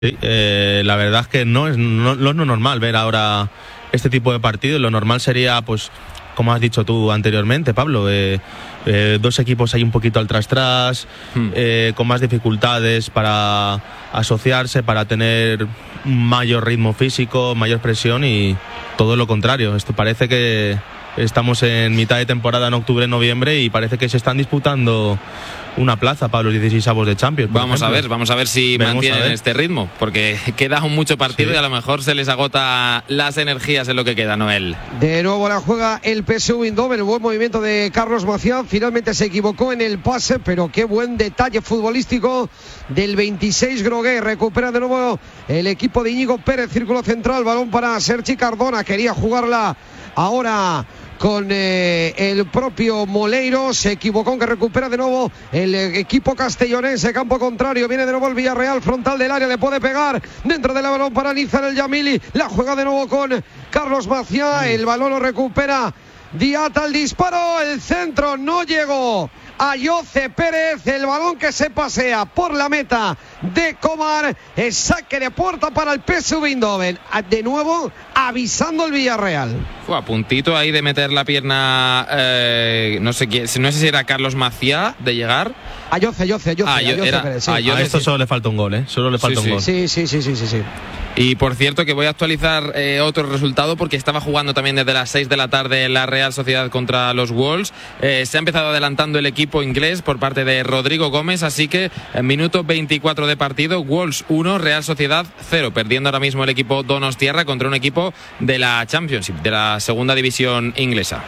Sí, la verdad es que no es normal ver ahora este tipo de partidos. Lo normal sería, pues, como has dicho tú anteriormente, Pablo, dos equipos ahí un poquito al tras, con más dificultades para asociarse, para tener mayor ritmo físico, mayor presión, y todo lo contrario. Esto parece que estamos en mitad de temporada, en octubre, noviembre, y parece que se están disputando una plaza para los 16avos de Champions. Vamos a ver si mantienen este ritmo, porque queda mucho partido, sí, y a lo mejor se les agota las energías en lo que queda, Noel. De nuevo la juega el PSV Eindhoven, el buen movimiento de Carlos Maciá. Finalmente se equivocó en el pase, pero qué buen detalle futbolístico del 26 Grogué. Recupera de nuevo el equipo de Íñigo Pérez, círculo central, balón para Sergi Cardona. Quería jugarla ahora con el propio Moleiro, se equivocó, que recupera de nuevo el equipo castellonense, campo contrario, viene de nuevo el Villarreal, frontal del área, le puede pegar dentro del balón para Nizar el Yamili, la juega de nuevo con Carlos Maciá, el balón lo recupera Diata, el disparo, el centro no llegó a Jose Pérez, el balón que se pasea por la meta de Kovar, el saque de puerta para el PSV Eindhoven, de nuevo avisando el Villarreal. Fue a puntito ahí de meter la pierna, no sé si era Carlos Maciá, de llegar a Jose Pérez, sí. A esto solo le falta un gol, solo le falta un gol. Sí. Y por cierto que voy a actualizar otro resultado, porque estaba jugando también desde las 6 de la tarde la Real Sociedad contra los Wolves. Se ha empezado adelantando el equipo inglés por parte de Rodrigo Gómez, así que en minuto 24 de partido, Wolves 1, Real Sociedad 0, perdiendo ahora mismo el equipo donostiarra contra un equipo de la Championship, de la segunda división inglesa.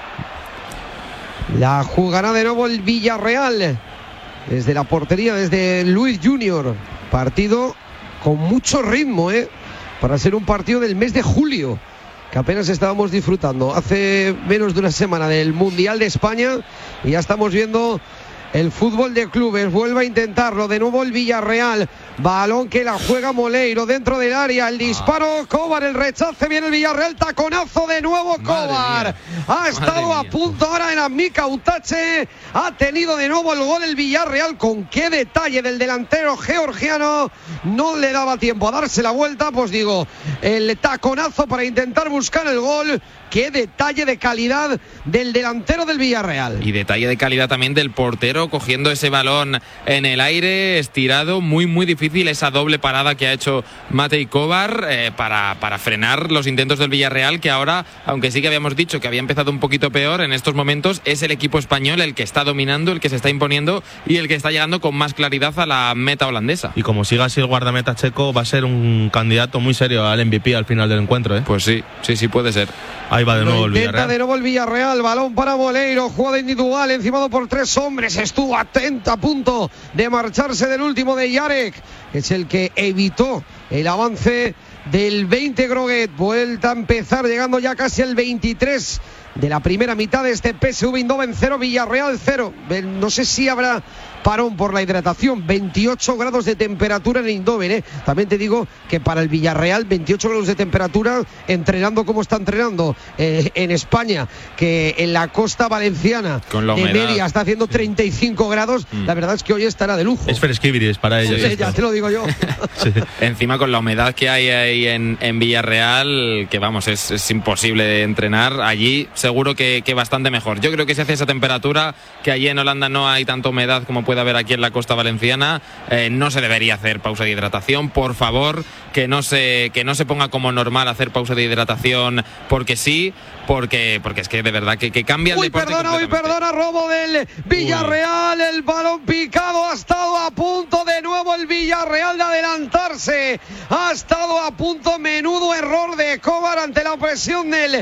La jugará de nuevo el Villarreal desde la portería, desde Luis Junior. Partido con mucho ritmo, para ser un partido del mes de julio, que apenas estábamos disfrutando hace menos de una semana del Mundial de España, y ya estamos viendo el fútbol de clubes. Vuelve a intentarlo de nuevo el Villarreal, balón que la juega Moleiro dentro del área, el disparo, Kovar, el rechace, viene el Villarreal, taconazo de nuevo Kovar, ha estado a punto ahora en Mika Utache, ha tenido de nuevo el gol el Villarreal. Con qué detalle del delantero georgiano, no le daba tiempo a darse la vuelta, pues digo, el taconazo para intentar buscar el gol. Qué detalle de calidad del delantero del Villarreal. Y detalle de calidad también del portero, cogiendo ese balón en el aire, estirado, muy difícil esa doble parada que ha hecho Matej Kovar para frenar los intentos del Villarreal, que ahora, aunque sí que habíamos dicho que había empezado un poquito peor, en estos momentos es el equipo español el que está dominando, el que se está imponiendo y el que está llegando con más claridad a la meta holandesa. Y como siga así el guardameta checo, va a ser un candidato muy serio al MVP al final del encuentro, Pues sí puede ser. Ahí va de nuevo el Villarreal. Intenta de nuevo el Villarreal, balón para Moleiro, jugada individual, encimado por 3 hombres, estuvo atento, a punto de marcharse del último de Jarek, es el que evitó el avance del 20 Groguet. Vuelta a empezar, llegando ya casi al 23 de la primera mitad de este PSV Eindhoven 0, Villarreal 0. No sé si habrá parón por la hidratación. 28 grados de temperatura en Eindhoven, También te digo que para el Villarreal 28 grados de temperatura, entrenando como está entrenando en España, que en la costa valenciana con la de humedad, media está haciendo 35 grados. La verdad es que hoy estará de lujo. Es fresquiviris para ellos. Sí, ya te lo digo yo. Sí. Encima con la humedad que hay ahí en Villarreal, que vamos, es imposible entrenar allí. Seguro que bastante mejor. Yo creo que si hace esa temperatura, que allí en Holanda no hay tanta humedad como puede haber aquí en la costa valenciana, no se debería hacer pausa de hidratación. Por favor, que no se ponga como normal hacer pausa de hidratación porque sí, porque es que de verdad que cambia el deporte. Perdona, robo del Villarreal, el balón picado, ha estado a punto de nuevo el Villarreal de adelantarse, ha estado a punto, menudo error de Kovar ante la presión del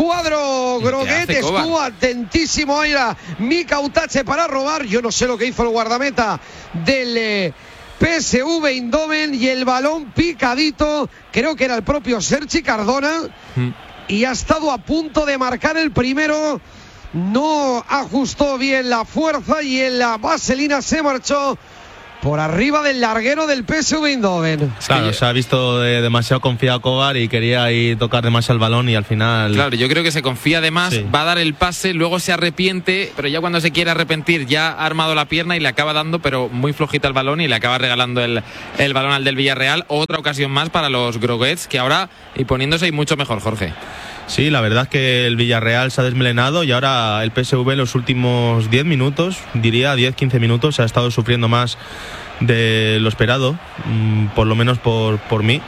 cuadro Groguet, estuvo atentísimo ahí a Mika Utache para robar. Yo no sé lo que hizo el guardameta del PSV Eindhoven, y el balón picadito, creo que era el propio Sergi Cardona, y ha estado a punto de marcar el primero, no ajustó bien la fuerza y en la vaselina se marchó por arriba del larguero del PSV Eindhoven. Claro, se ha visto demasiado confiado Kovar y quería ahí tocar demasiado el balón y al final... Claro, yo creo que se confía de más, sí. Va a dar el pase, luego se arrepiente, pero ya cuando se quiere arrepentir ya ha armado la pierna y le acaba dando, pero muy flojita el balón y le acaba regalando el balón al del Villarreal. Otra ocasión más para los groguets, que ahora y poniéndose mucho mejor, Jorge. Sí, la verdad es que el Villarreal se ha desmelenado y ahora el PSV en los últimos 10 minutos, diría 10-15 minutos, ha estado sufriendo más de lo esperado, por lo menos por mí.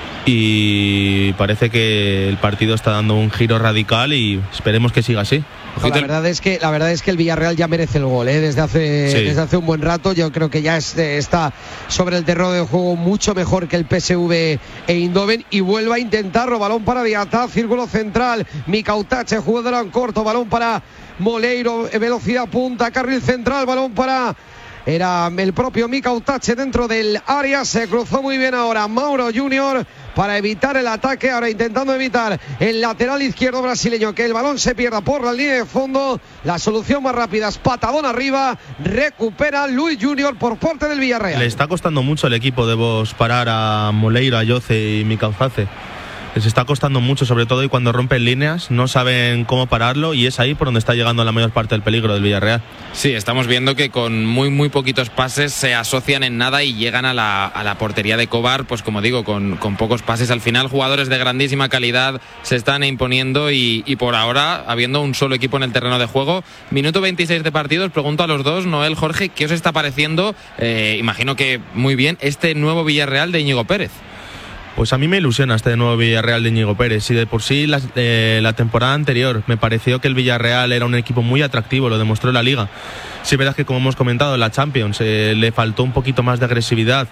Y parece que el partido está dando un giro radical y esperemos que siga así. La verdad es que el Villarreal ya merece el gol, desde hace un buen rato. Yo creo que ya está sobre el terreno de juego mucho mejor que el PSV Eindhoven y vuelve a intentarlo. Balón para Diatá, círculo central, Mikautache, jugador en corto, balón para Moleiro, velocidad punta, carril central, balón para... Era el propio Mikautache dentro del área, se cruzó muy bien ahora Mauro Junior para evitar el ataque, ahora intentando evitar el lateral izquierdo brasileño, que el balón se pierda por la línea de fondo. La solución más rápida es patadón arriba, recupera Luis Junior por parte del Villarreal. Le está costando mucho al equipo de Vos parar a Moleiro, a Yoce y Mikautache. Les está costando mucho, sobre todo, y cuando rompen líneas no saben cómo pararlo, y es ahí por donde está llegando la mayor parte del peligro del Villarreal. Sí, estamos viendo que con muy poquitos pases se asocian en nada y llegan a la portería de Kovar, pues como digo, con pocos pases. Al final, jugadores de grandísima calidad se están imponiendo y por ahora, habiendo un solo equipo en el terreno de juego. Minuto 26 de partido. Os pregunto a los dos, Noel, Jorge, ¿qué os está pareciendo? Imagino que muy bien este nuevo Villarreal de Íñigo Pérez. Pues a mí me ilusiona este nuevo Villarreal de Íñigo Pérez. Y de por sí la temporada anterior me pareció que el Villarreal era un equipo muy atractivo, lo demostró en la Liga. Sí, verdad que, como hemos comentado, en la Champions le faltó un poquito más de agresividad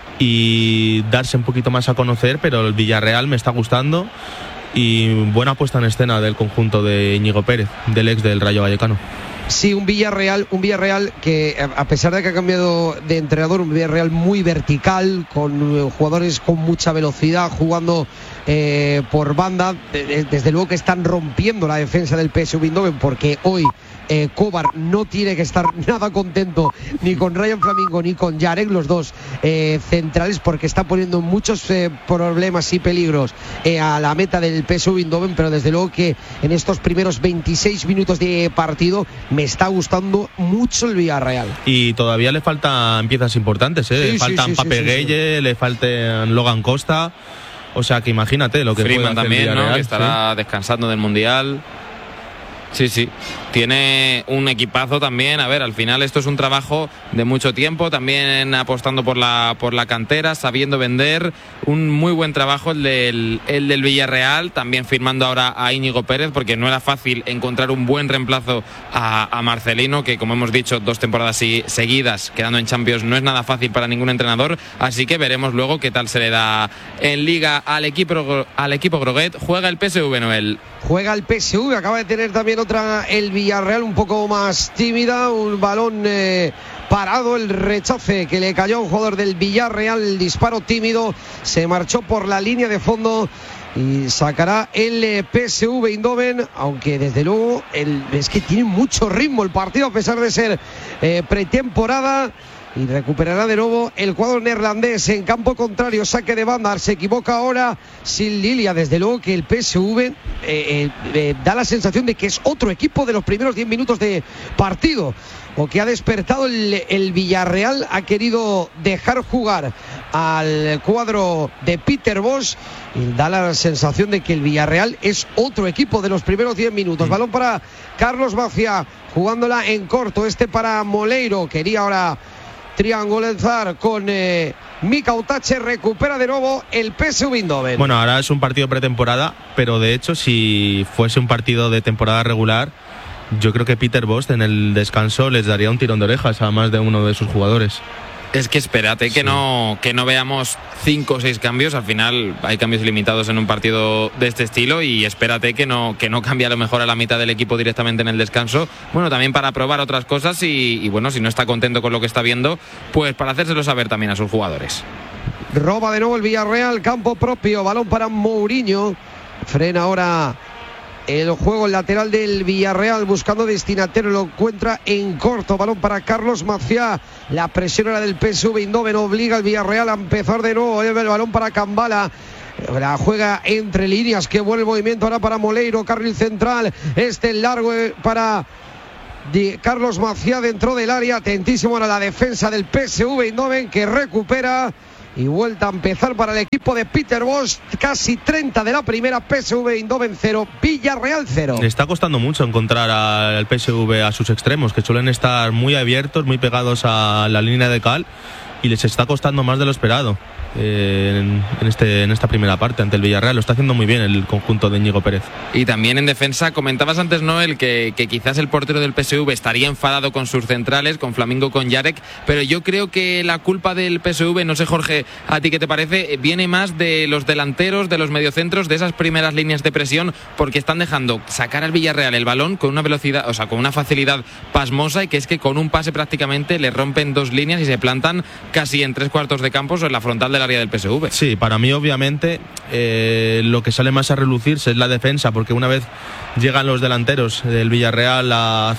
y darse un poquito más a conocer, pero el Villarreal me está gustando y buena puesta en escena del conjunto de Íñigo Pérez, del ex del Rayo Vallecano. Sí, un Villarreal que, a pesar de que ha cambiado de entrenador, un Villarreal muy vertical, con jugadores con mucha velocidad, jugando por banda. Desde luego que están rompiendo la defensa del PSV Eindhoven, porque hoy Kovar no tiene que estar nada contento ni con Ryan Flamingo ni con Jarek, los dos centrales, porque está poniendo muchos problemas y peligros a la meta del PSV Eindhoven. Pero desde luego que en estos primeros 26 minutos de partido me está gustando mucho el Villarreal. Y todavía le faltan piezas importantes, le faltan Pape Gueye, le faltan Logan Costa. O sea que imagínate lo que Freeman puede hacer también, el Villarreal, ¿no? Que estará descansando del Mundial. Sí, tiene un equipazo también. A ver, al final esto es un trabajo de mucho tiempo, también apostando por la cantera, sabiendo vender. Un muy buen trabajo el del Villarreal, también firmando ahora a Íñigo Pérez, porque no era fácil encontrar un buen reemplazo a Marcelino, que, como hemos dicho, 2 temporadas seguidas quedando en Champions no es nada fácil para ningún entrenador. Así que veremos luego qué tal se le da en Liga al equipo groguet. Juega el PSV, Noel. Juega el PSV, acaba de tener también otra el Villarreal un poco más tímida, un balón parado, el rechace que le cayó a un jugador del Villarreal, el disparo tímido, se marchó por la línea de fondo y sacará el PSV Eindhoven, aunque desde luego es que tiene mucho ritmo el partido a pesar de ser pretemporada. Y recuperará de nuevo el cuadro neerlandés en campo contrario, saque de banda. Se equivoca ahora sin Lilia. Desde luego que el PSV da la sensación de que es otro equipo de los primeros 10 minutos de partido, o que ha despertado el Villarreal. Ha querido dejar jugar al cuadro de Peter Bosz y da la sensación de que el Villarreal es otro equipo de los primeros 10 minutos. Balón para Carlos Bafia, jugándola en corto, para Moleiro. Quería ahora triangulizar con Mikautache, recupera de nuevo el PSV Eindhoven. Bueno, ahora es un partido pretemporada, pero de hecho, si fuese un partido de temporada regular, yo creo que Peter Bosz en el descanso les daría un tirón de orejas a más de uno de sus jugadores. Es que espérate que no veamos 5 o 6 cambios. Al final hay cambios limitados en un partido de este estilo, y espérate que no cambie a lo mejor a la mitad del equipo directamente en el descanso. Bueno, también para probar otras cosas y bueno, si no está contento con lo que está viendo, pues para hacérselo saber también a sus jugadores. Roba de nuevo el Villarreal, campo propio, balón para Mourinho. Frena ahora el juego lateral del Villarreal, buscando destinatario, lo encuentra en corto, balón para Carlos Maciá, la presión era del PSV Eindhoven, obliga al Villarreal a empezar de nuevo, el balón para Kambala, la juega entre líneas, qué buen movimiento ahora para Moleiro, carril central, largo para Carlos Maciá dentro del área, atentísimo ahora la defensa del PSV Eindhoven, que recupera. Y vuelta a empezar para el equipo de Peter Bosz, casi 30 de la primera, PSV Eindhoven 0, Villarreal 0. Le está costando mucho encontrar al PSV a sus extremos, que suelen estar muy abiertos, muy pegados a la línea de cal, y les está costando más de lo esperado en esta primera parte ante el Villarreal. Lo está haciendo muy bien el conjunto de Íñigo Pérez. Y también en defensa, comentabas antes, Noel, que quizás el portero del PSV estaría enfadado con sus centrales, con Flamingo, con Jarek, pero yo creo que la culpa del PSV, no sé, Jorge, ¿a ti qué te parece? Viene más de los delanteros, de los mediocentros, de esas primeras líneas de presión, porque están dejando sacar al Villarreal el balón con una velocidad, o sea, con una facilidad pasmosa, y que es que con un pase prácticamente le rompen dos líneas y se plantan casi en 3/4 de campo en la frontal del área del PSV. Sí, para mí obviamente lo que sale más a relucirse es la defensa, porque una vez llegan los delanteros del Villarreal a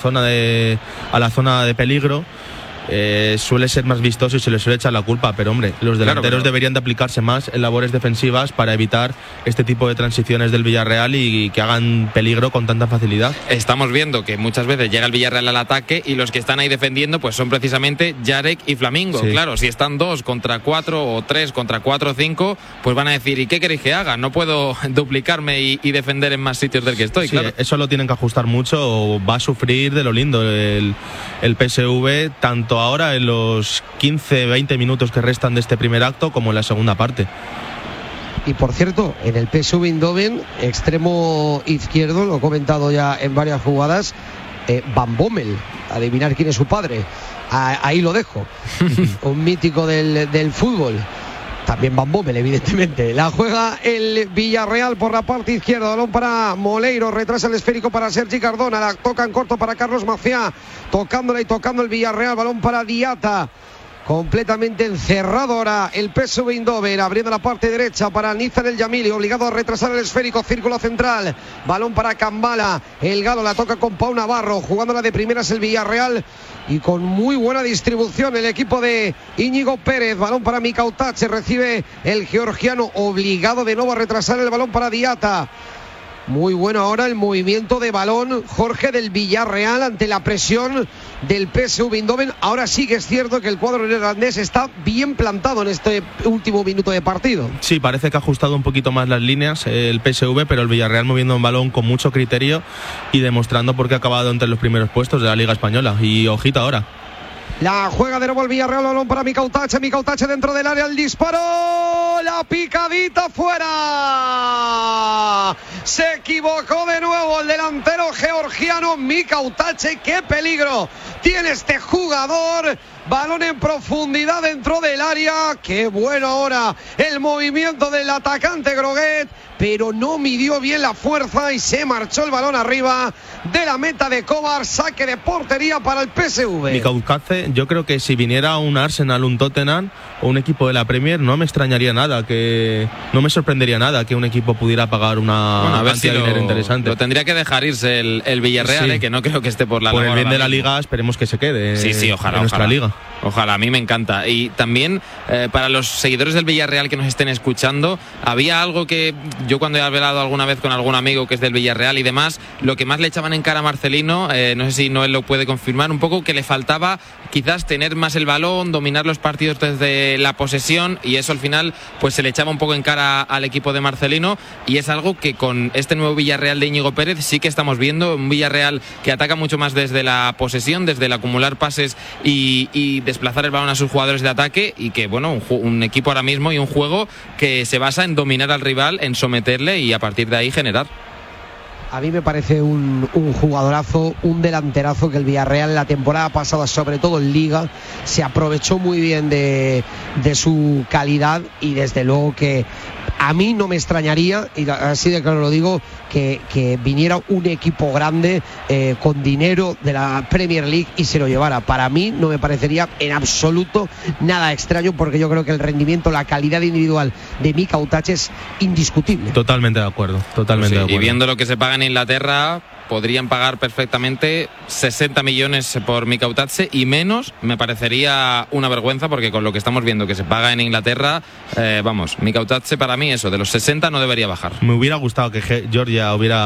la zona de peligro, suele ser más vistoso y se les suele echar la culpa, pero hombre, los delanteros deberían de aplicarse más en labores defensivas para evitar este tipo de transiciones del Villarreal y que hagan peligro con tanta facilidad. Estamos viendo que muchas veces llega el Villarreal al ataque y los que están ahí defendiendo pues son precisamente Jarek y Flamingo. Sí. Claro, si están 2 contra 4 o 3 contra 4 o 5, pues van a decir, ¿y qué queréis que haga? No puedo duplicarme y defender en más sitios del que estoy. Sí, claro. Eso lo tienen que ajustar mucho o va a sufrir de lo lindo el PSV, tanto ahora en los 15-20 minutos que restan de este primer acto como en la segunda parte. Y por cierto, en el PSV Eindhoven, extremo izquierdo, lo he comentado ya en varias jugadas, Van Bommel, adivinar quién es su padre, ahí lo dejo. Un mítico del fútbol. También Van Bommel, evidentemente. La juega el Villarreal por la parte izquierda. Balón para Moleiro. Retrasa el esférico para Sergi Cardona. La toca en corto para Carlos Maciá. Tocándola y tocando el Villarreal. Balón para Diata. Completamente encerrado ahora el PSV Eindhoven, abriendo la parte derecha para Nizar El Yamili, obligado a retrasar el esférico, círculo central, balón para Kambala, el Galo la toca con Pau Navarro, jugándola de primeras el Villarreal y con muy buena distribución el equipo de Íñigo Pérez, balón para Mikautache, recibe el georgiano, obligado de nuevo a retrasar el balón para Diata. Muy bueno ahora el movimiento de balón, Jorge, del Villarreal ante la presión del PSV Eindhoven. Ahora sí que es cierto que el cuadro neerlandés está bien plantado en este último minuto de partido. Sí, parece que ha ajustado un poquito más las líneas el PSV, pero el Villarreal moviendo un balón con mucho criterio y demostrando por qué ha acabado entre los primeros puestos de la Liga Española. Y ojito ahora. La juega de nuevo el Villarreal, balón para Mikautache dentro del área, el disparo, la picadita fuera. Se equivocó de nuevo el delantero georgiano Mikautache, qué peligro tiene este jugador. Balón en profundidad dentro del área, qué bueno ahora el movimiento del atacante Groguet, pero no midió bien la fuerza y se marchó el balón arriba de la meta de Kovar. Saque de portería para el PSV. Mikautache, yo creo que si viniera un Arsenal, un Tottenham o un equipo de la Premier, no me extrañaría nada, no me sorprendería nada que un equipo pudiera pagar una cantidad de dinero interesante. Lo tendría que dejar irse el Villarreal, sí. Que no creo que esté por la por el bien de la Liga, esperemos que se quede. Sí, ojalá, en nuestra Liga. Ojalá, a mí me encanta. Y también para los seguidores del Villarreal que nos estén escuchando, había algo que yo cuando he hablado alguna vez con algún amigo que es del Villarreal y demás, lo que más le echaban en cara a Marcelino, no sé si Noel lo puede confirmar, un poco que le faltaba quizás tener más el balón, dominar los partidos desde la posesión, y eso al final pues se le echaba un poco en cara al equipo de Marcelino, y es algo que con este nuevo Villarreal de Íñigo Pérez sí que estamos viendo, un Villarreal que ataca mucho más desde la posesión, desde el acumular pases y desplazar el balón a sus jugadores de ataque, y que bueno, un equipo ahora mismo y un juego que se basa en dominar al rival, en someterle y a partir de ahí generar. A mí me parece un jugadorazo, un delanterazo, que el Villarreal la temporada pasada, sobre todo en Liga, se aprovechó muy bien de su calidad, y desde luego que a mí no me extrañaría, y así de claro lo digo, que viniera un equipo grande con dinero de la Premier League y se lo llevara. Para mí no me parecería en absoluto nada extraño, porque yo creo que el rendimiento, la calidad individual de Mika Utache es indiscutible. Totalmente de acuerdo, totalmente de acuerdo. Y viendo lo que se paga en Inglaterra, podrían pagar perfectamente 60 millones por Mika Utache, y menos me parecería una vergüenza, porque con lo que estamos viendo que se paga en Inglaterra, Mika Utache para mí eso, de los 60 no debería bajar. Me hubiera gustado que Georgia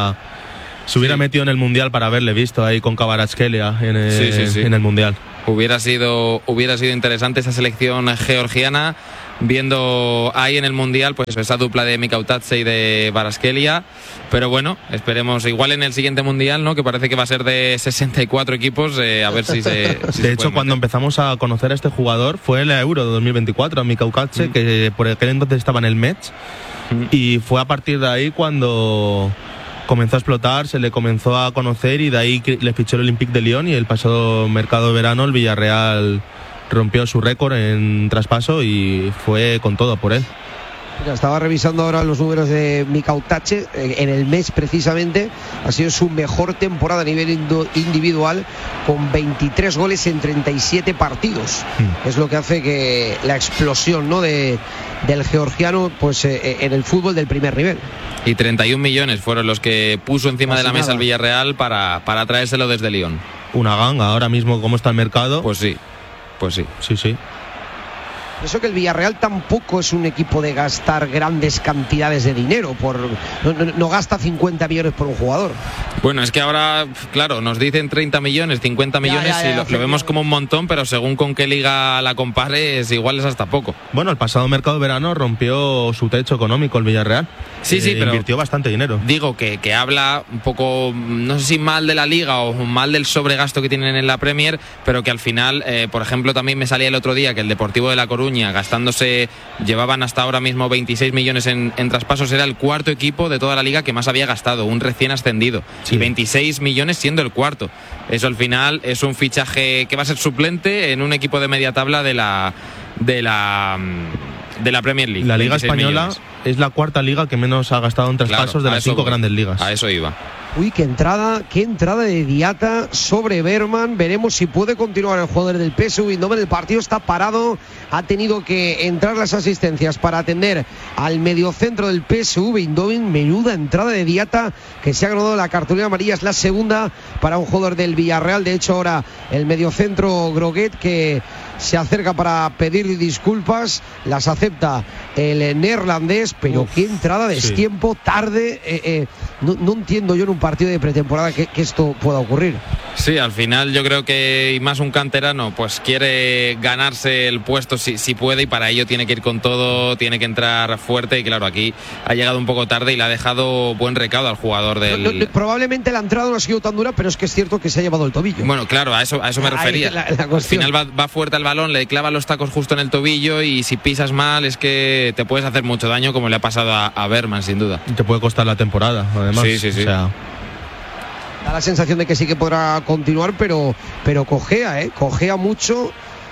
se hubiera metido en el Mundial para haberle visto ahí con Kvaratskhelia en el Mundial. Hubiera sido interesante esa selección georgiana, viendo ahí en el Mundial pues esa dupla de Mika Utache y de Kvaratskhelia. Pero bueno, esperemos igual en el siguiente Mundial, ¿no?, que parece que va a ser de 64 equipos, a ver si se de hecho, cuando empezamos a conocer a este jugador fue en la Euro de 2024, a Mika Utache, que por aquel entonces estaba en el Metz, y fue a partir de ahí cuando comenzó a explotar, se le comenzó a conocer, y de ahí le fichó el Olympique de Lyon, y el pasado mercado de verano el Villarreal rompió su récord en traspaso y fue con todo por él. Mira, estaba revisando ahora los números de Mika Utache. En el mes precisamente ha sido su mejor temporada a nivel individual, con 23 goles en 37 partidos. Es lo que hace que la explosión, ¿no?, del georgiano pues en el fútbol del primer nivel. Y 31 millones fueron los que puso encima de la mesa el Villarreal para traérselo desde Lyon. Una ganga ahora mismo, como está el mercado. Pues sí. Sí. Eso que el Villarreal tampoco es un equipo de gastar grandes cantidades de dinero, no gasta 50 millones por un jugador. Bueno, es que ahora, claro, nos dicen 30 millones, 50 millones, y lo vemos como un montón, pero según con qué liga la compares, igual es hasta poco. Bueno, el pasado mercado de verano rompió su techo económico el Villarreal. Sí, pero invirtió bastante dinero. Digo que habla un poco, no sé si mal de la liga o mal del sobregasto que tienen en la Premier, pero que al final, por ejemplo, también me salía el otro día que el Deportivo de La Coruña, llevaban hasta ahora mismo 26 millones en traspasos, era el cuarto equipo de toda la liga que más había gastado, un recién ascendido, y 26 millones siendo el cuarto. Eso al final es un fichaje que va a ser suplente en un equipo de media tabla de la Premier League. La Liga Española es la cuarta liga que menos ha gastado en traspasos de las 5 grandes ligas. A eso iba. Uy, qué entrada de Diatta sobre Bergman. Veremos si puede continuar el jugador del PSV Eindhoven. El partido está parado, ha tenido que entrar las asistencias para atender al mediocentro del PSV Eindhoven. Menuda entrada de Diatta, que se ha ganado la cartulina amarilla, es la segunda para un jugador del Villarreal. De hecho, ahora el mediocentro Groguet, que se acerca para pedir disculpas, las acepta el neerlandés, pero qué entrada de destiempo, tarde. No entiendo yo en un partido de pretemporada que esto pueda ocurrir. Sí, al final yo creo que, y más un canterano, pues quiere ganarse el puesto si puede, y para ello tiene que ir con todo, tiene que entrar fuerte, y claro, aquí ha llegado un poco tarde y le ha dejado buen recaudo al jugador del... Probablemente la entrada no ha sido tan dura, pero es que es cierto que se ha llevado el tobillo. Bueno, claro, a eso me refería. Al final va fuerte el balón, le clava los tacos justo en el tobillo, y si pisas mal es que te puedes hacer mucho daño, como le ha pasado a Bergman, sin duda. Y te puede costar la temporada, además. Sí. O sea, da la sensación de que sí que podrá continuar, pero cojea mucho,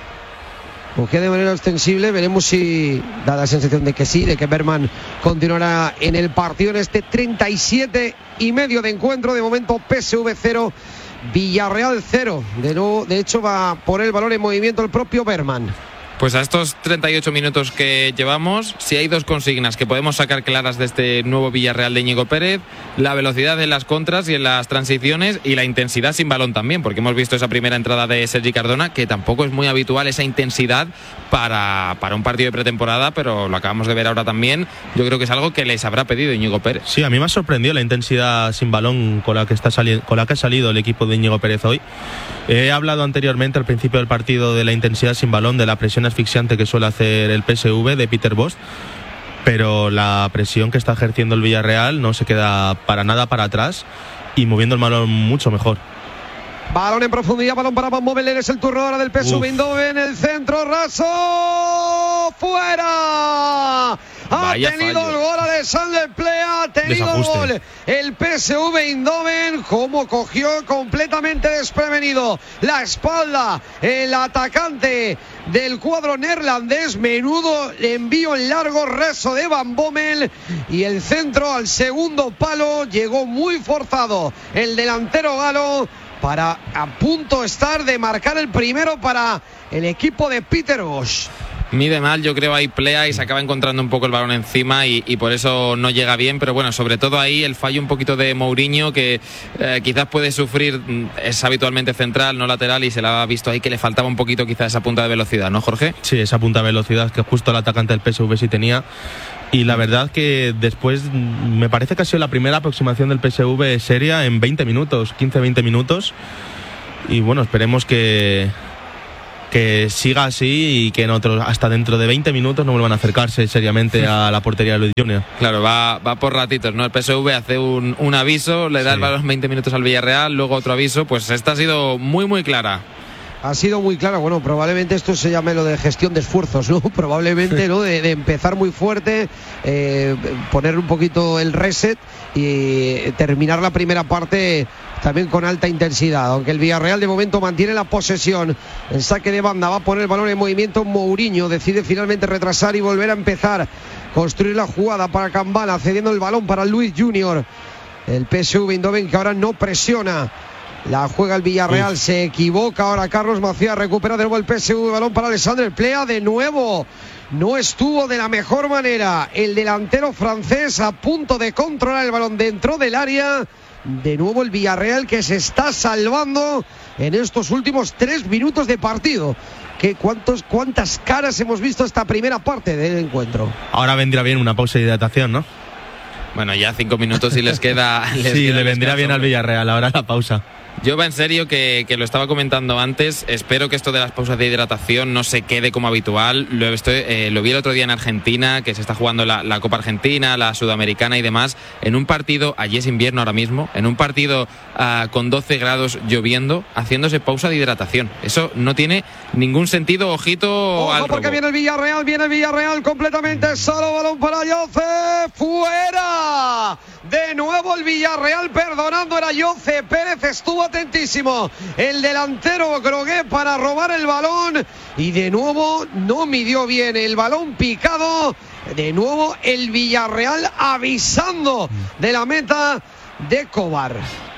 cojea de manera extensible. Veremos si da la sensación de que sí, de que Bergman continuará en el partido en este 37 y medio de encuentro. De momento PSV 0, Villarreal 0. De hecho va por el balón en movimiento el propio Bergman. Pues a estos 38 minutos que llevamos, si hay dos consignas que podemos sacar claras de este nuevo Villarreal de Íñigo Pérez: la velocidad en las contras y en las transiciones, y la intensidad sin balón también, porque hemos visto esa primera entrada de Sergi Cardona, que tampoco es muy habitual esa intensidad para un partido de pretemporada, pero lo acabamos de ver ahora también. Yo creo que es algo que les habrá pedido Íñigo Pérez. Sí, a mí me ha sorprendido la intensidad sin balón con la que ha salido el equipo de Íñigo Pérez hoy. He hablado anteriormente al principio del partido de la intensidad sin balón, de la presión asfixiante que suele hacer el PSV de Peter Bosz, pero la presión que está ejerciendo el Villarreal no se queda para nada para atrás, y moviendo el balón mucho mejor. Balón en profundidad, balón para Van Bommelen, es el turno ahora del PSV Eindhoven, el centro raso, fuera. Ha tenido fallo. El gol Alexander Plea, ha tenido desajuste. gol el PSV Eindhoven, como cogió completamente desprevenido la espalda el atacante del cuadro neerlandés. Menudo envío en largo, rezo de Van Bommel, y el centro al segundo palo llegó muy forzado el delantero galo para a punto estar de marcar el primero para el equipo de Peter Bosz. Mide mal, yo creo, ahí Plea y se acaba encontrando un poco el balón encima y por eso no llega bien, pero bueno, sobre todo ahí el fallo un poquito de Mourinho, que quizás puede sufrir, es habitualmente central, no lateral, y se le ha visto ahí que le faltaba un poquito quizás esa punta de velocidad, ¿no, Jorge? Sí, esa punta de velocidad que justo el atacante del PSV sí tenía. Y la verdad que después me parece que ha sido la primera aproximación del PSV seria en 20 minutos, 15-20 minutos. Y bueno, esperemos que siga así y que hasta dentro de 20 minutos no vuelvan a acercarse seriamente a la portería de Luis Junior. Claro, va por ratitos, ¿no? El PSV hace un aviso, le da el balón 20 minutos al Villarreal, luego otro aviso. Pues esta ha sido muy, muy clara. Ha sido muy clara. Bueno, probablemente esto se llame lo de gestión de esfuerzos, ¿no? Probablemente, ¿no? De empezar muy fuerte, poner un poquito el reset y terminar la primera parte también con alta intensidad. Aunque el Villarreal de momento mantiene la posesión. El saque de banda va a poner el balón en movimiento. Mourinho decide finalmente retrasar y volver a empezar. Construir la jugada para Kambala, cediendo el balón para Luis Junior. El PSV Eindhoven, que ahora no presiona. La juega el Villarreal, se equivoca ahora Carlos Macías, recupera de nuevo el PSV, balón para Alexandre Plea, de nuevo no estuvo de la mejor manera el delantero francés, a punto de controlar el balón dentro del área. De nuevo el Villarreal, que se está salvando en estos últimos 3 minutos de partido. ¿Cuántas caras hemos visto esta primera parte del encuentro? Ahora vendrá bien una pausa de hidratación, ¿no? Bueno, ya 5 minutos y les queda. Sí, le vendría bien al Villarreal ahora la pausa. Yo va en serio que lo estaba comentando antes. Espero que esto de las pausas de hidratación no se quede como habitual. Lo vi el otro día en Argentina, que se está jugando la Copa Argentina, la Sudamericana y demás. En un partido, allí es invierno ahora mismo, en un partido con 12 grados lloviendo, haciéndose pausa de hidratación. Eso no tiene ningún sentido. Ojito al robo. Porque viene el Villarreal completamente solo. Balón para Jose, fuera. De nuevo el Villarreal, perdonando, era Jose Pérez, estuvo atentísimo el delantero Grogué para robar el balón y de nuevo no midió bien el balón picado. De nuevo el Villarreal avisando de la meta de Kovar.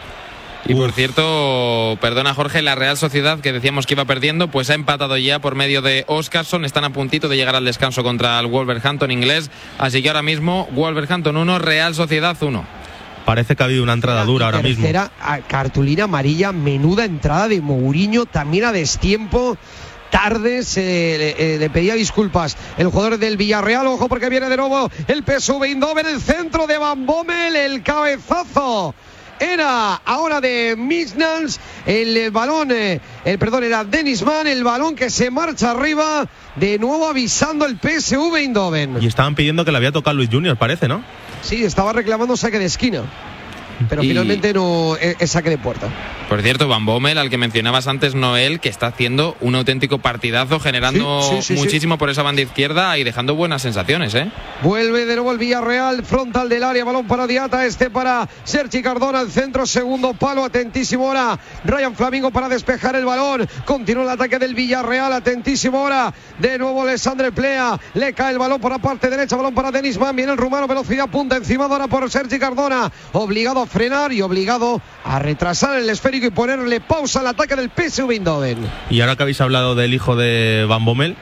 Y por cierto, perdona Jorge, la Real Sociedad, que decíamos que iba perdiendo, pues ha empatado ya por medio de Óscarson. Están a puntito de llegar al descanso contra el Wolverhampton inglés. Así que ahora mismo Wolverhampton 1, Real Sociedad 1. Parece que ha habido una entrada dura ahora mismo. Tercera cartulina amarilla, menuda entrada de Mourinho, también a destiempo. Tarde le pedía disculpas el jugador del Villarreal. Ojo porque viene de nuevo el PSV Eindhoven, el centro de Van Bommel, el cabezazo era ahora de Misnans, el balón, era Dennis Mann, el balón que se marcha arriba, de nuevo avisando el PSV Eindhoven. Y estaban pidiendo que le había tocado Luis Junior, parece, ¿no? Sí, estaba reclamando saque de esquina, pero finalmente no es saque de puerta. Por cierto, Van Bommel, al que mencionabas antes, Noel, que está haciendo un auténtico partidazo, generando muchísimo por esa banda izquierda y dejando buenas sensaciones, ¿eh? Vuelve de nuevo el Villarreal, frontal del área, balón para Diata, para Sergi Cardona, el centro, segundo palo, atentísimo ahora Ryan Flamingo para despejar el balón, continúa el ataque del Villarreal, atentísimo ahora, de nuevo Alexandre Plea, le cae el balón por la parte derecha, balón para Denis Mann, viene el rumano, velocidad punta, encima ahora por Sergi Cardona, obligado a frenar y obligado a retrasar el esférico y ponerle pausa al ataque del PSV Eindhoven. Y ahora que habéis hablado del hijo de Van Bommel,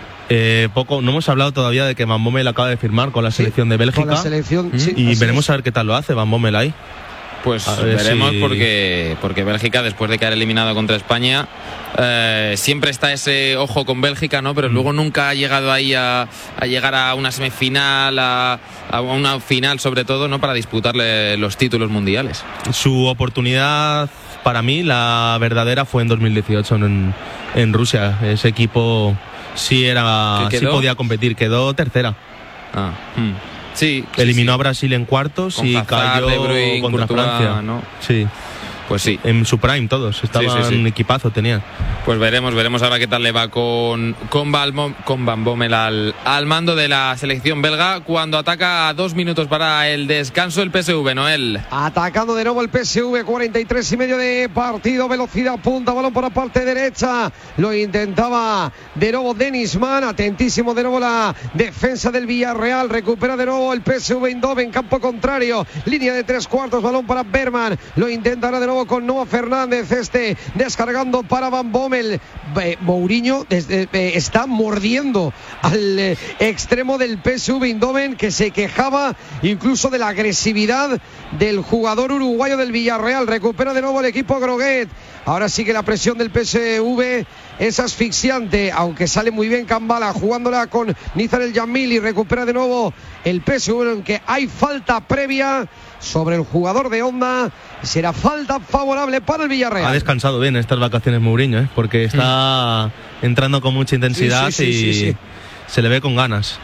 no hemos hablado todavía de que Van Bommel acaba de firmar con la selección de Bélgica. Con la selección, y veremos a ver qué tal lo hace Van Bommel ahí. Pues veremos porque Bélgica, después de quedar eliminado contra España, siempre está ese ojo con Bélgica, ¿no? Pero luego nunca ha llegado ahí a llegar a una semifinal, a una final sobre todo, ¿no? Para disputarle los títulos mundiales. Su oportunidad, para mí, la verdadera fue en 2018 en Rusia. Ese equipo sí podía competir, quedó tercera. Sí, eliminó a Brasil en cuartos y Hazard, cayó De Bruyne, contra Courtois, Francia, ¿no? Sí. Pues sí. En su prime todos, estaban equipazo, tenían. Pues veremos ahora qué tal le va con Van Bommel al mando de la selección belga cuando ataca a 2 minutos para el descanso el PSV, Noel. Atacando de nuevo el PSV, 43,5 de partido, velocidad punta, balón por la parte derecha, lo intentaba de nuevo Denis Mann, atentísimo de nuevo la defensa del Villarreal, recupera de nuevo el PSV Eindhoven, campo contrario, línea de 3/4, balón para Berman, lo intentará de nuevo con Noah Fernández, descargando para Van Bommel. Mourinho está mordiendo al extremo del PSV Eindhoven, que se quejaba incluso de la agresividad del jugador uruguayo del Villarreal. Recupera de nuevo el equipo Groguet. Ahora sí que la presión del PSV es asfixiante, aunque sale muy bien Kambala jugándola con Nizar El Yamili. Recupera de nuevo el PSV, aunque hay falta previa sobre el jugador de Honda. Será falta favorable para el Villarreal. Ha descansado bien estas vacaciones Mourinho, porque está entrando con mucha intensidad y se le ve con ganas.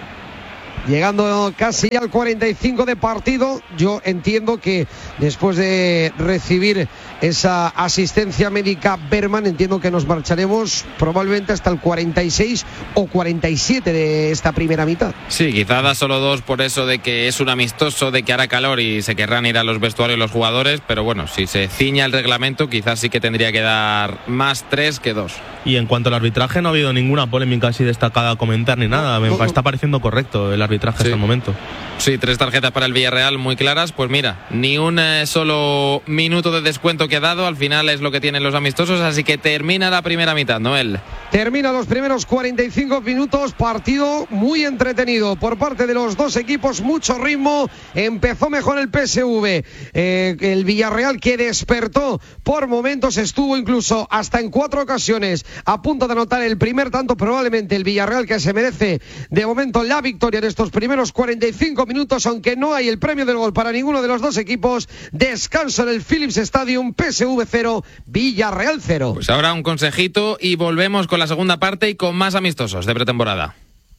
Llegando casi al 45 de partido, yo entiendo que después de recibir esa asistencia médica Berman, entiendo que nos marcharemos probablemente hasta el 46 o 47 de esta primera mitad. Sí, quizá da solo 2 por eso de que es un amistoso, de que hará calor y se querrán ir a los vestuarios los jugadores, pero bueno, si se ciña el reglamento quizás sí que tendría que dar más 3 que 2. Y en cuanto al arbitraje, no ha habido ninguna polémica así destacada a comentar ni nada. Me está pareciendo correcto el arbitraje hasta el momento. Sí, 3 tarjetas para el Villarreal muy claras. Pues mira, ni un solo minuto de descuento que ha dado. Al final es lo que tienen los amistosos. Así que termina la primera mitad, Noel. Termina los primeros 45 minutos. Partido muy entretenido por parte de los dos equipos. Mucho ritmo. Empezó mejor el PSV. El Villarreal, que despertó por momentos, estuvo incluso hasta en 4 ocasiones a punto de anotar el primer tanto. Probablemente el Villarreal, que se merece de momento la victoria en estos primeros 45 minutos, aunque no hay el premio del gol para ninguno de los dos equipos. Descanso en el Philips Stadium. PSV 0, Villarreal 0. Pues ahora un consejito y volvemos con la segunda parte y con más amistosos de pretemporada.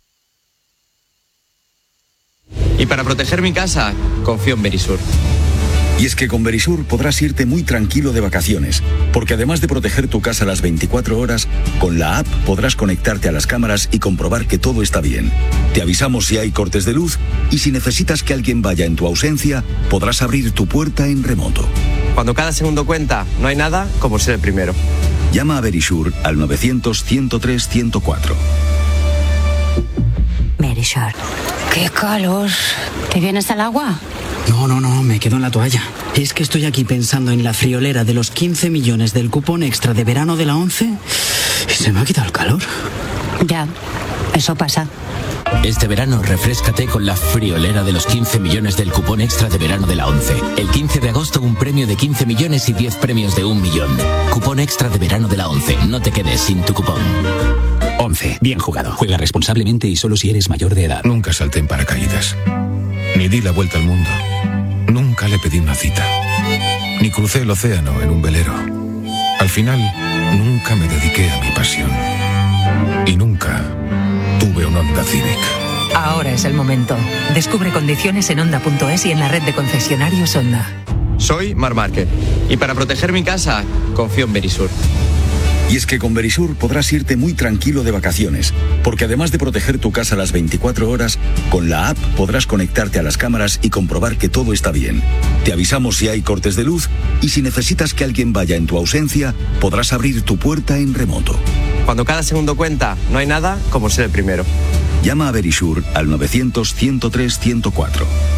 Y para proteger mi casa, confío en Verisur. Y es que con Verisur podrás irte muy tranquilo de vacaciones, porque además de proteger tu casa las 24 horas, con la app podrás conectarte a las cámaras y comprobar que todo está bien. Te avisamos si hay cortes de luz y si necesitas que alguien vaya en tu ausencia, podrás abrir tu puerta en remoto. Cuando cada segundo cuenta, no hay nada como ser el primero. Llama a Verisur al 900-103-104. Verisur. ¡Qué calor! ¿Te vienes al agua? No, me quedo en la toalla. Es que estoy aquí pensando en la friolera de los 15 millones del cupón extra de verano de la 11 y se me ha quitado el calor. Ya, eso pasa. Este verano refréscate con la friolera de los 15 millones del cupón extra de verano de la 11. El 15 de agosto un premio de 15 millones y 10 premios de 1 millón. Cupón extra de verano de la 11. No te quedes sin tu cupón. 11. Bien jugado. Juega responsablemente y solo si eres mayor de edad. Nunca salté en paracaídas. Ni di la vuelta al mundo. Nunca le pedí una cita. Ni crucé el océano en un velero. Al final, nunca me dediqué a mi pasión. Y nunca tuve un Honda Civic. Ahora es el momento. Descubre condiciones en Honda.es y en la red de concesionarios Honda. Soy Marc Márquez. Y para proteger mi casa, confío en Verisur. Y es que con Verisur podrás irte muy tranquilo de vacaciones, porque además de proteger tu casa las 24 horas, con la app podrás conectarte a las cámaras y comprobar que todo está bien. Te avisamos si hay cortes de luz y si necesitas que alguien vaya en tu ausencia, podrás abrir tu puerta en remoto. Cuando cada segundo cuenta, no hay nada como ser el primero. Llama a Verisur al 900-103-104.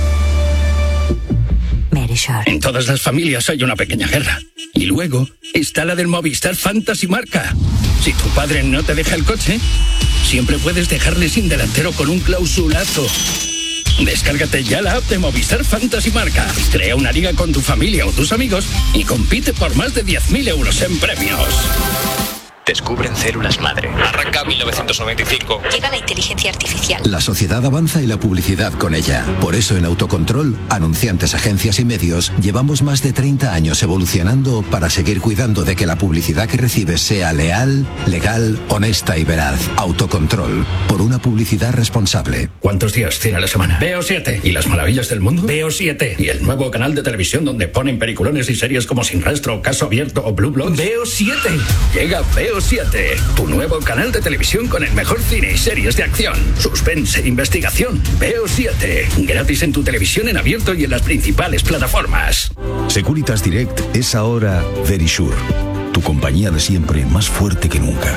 En todas las familias hay una pequeña guerra. Y luego está la del Movistar Fantasy Marca. Si tu padre no te deja el coche, siempre puedes dejarle sin delantero con un clausulazo. Descárgate ya la app de Movistar Fantasy Marca. Crea una liga con tu familia o tus amigos y compite por más de 10.000 euros en premios. Descubren células madre. Arranca 1995. Llega la inteligencia artificial. La sociedad avanza y la publicidad con ella. Por eso en Autocontrol, anunciantes, agencias y medios, llevamos más de 30 años evolucionando para seguir cuidando de que la publicidad que recibes sea leal, legal, honesta y veraz. Autocontrol, por una publicidad responsable. ¿Cuántos días tiene la semana? Veo 7. ¿Y las maravillas del mundo? Veo 7. ¿Y el nuevo canal de televisión donde ponen peliculones y series como Sin Rastro, Caso Abierto o Blue Bloods? Veo 7. Llega Veo 7, tu nuevo canal de televisión con el mejor cine y series de acción, suspense, investigación. Veo 7, gratis en tu televisión en abierto y en las principales plataformas. Securitas Direct es ahora Verisure, tu compañía de siempre más fuerte que nunca.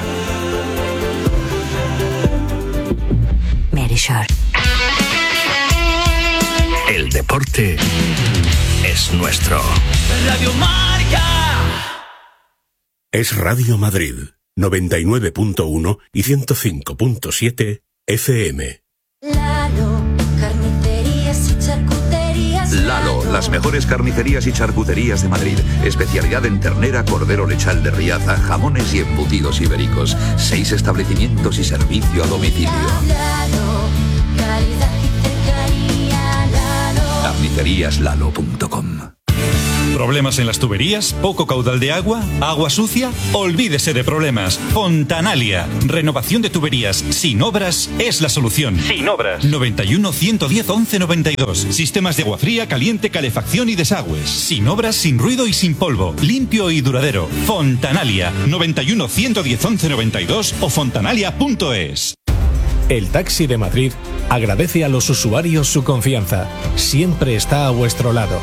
Verisure. El deporte es nuestro. Radio Marca. Es Radio Madrid, 99.1 y 105.7 FM. Lalo, carnicerías y charcuterías. Lalo, las mejores carnicerías y charcuterías de Madrid. Especialidad en ternera, cordero lechal de Riaza, jamones y embutidos ibéricos. 6 establecimientos y servicio a domicilio. Lalo, calidad y cercanía. Lalo. Carniceríaslalo.com. ¿Problemas en las tuberías? ¿Poco caudal de agua? ¿Agua sucia? Olvídese de problemas. Fontanalia. Renovación de tuberías sin obras es la solución. Sin obras. 91 110 11 92. Sistemas de agua fría, caliente, calefacción y desagües. Sin obras, sin ruido y sin polvo. Limpio y duradero. Fontanalia. 91 110 11 92 o fontanalia.es. El Taxi de Madrid agradece a los usuarios su confianza. Siempre está a vuestro lado.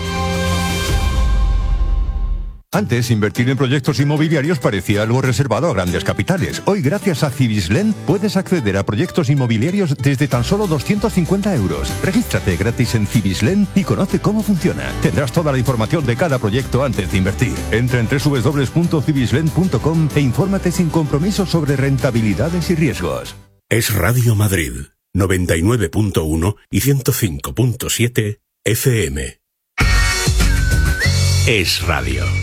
Antes, invertir en proyectos inmobiliarios parecía algo reservado a grandes capitales. Hoy, gracias a Cibislen, puedes acceder a proyectos inmobiliarios desde tan solo 250 euros. Regístrate gratis en Cibislen y conoce cómo funciona. Tendrás toda la información de cada proyecto antes de invertir. Entra en www.cibislen.com e infórmate sin compromiso sobre rentabilidades y riesgos. Es Radio Madrid, 99.1 y 105.7 FM. Es Radio.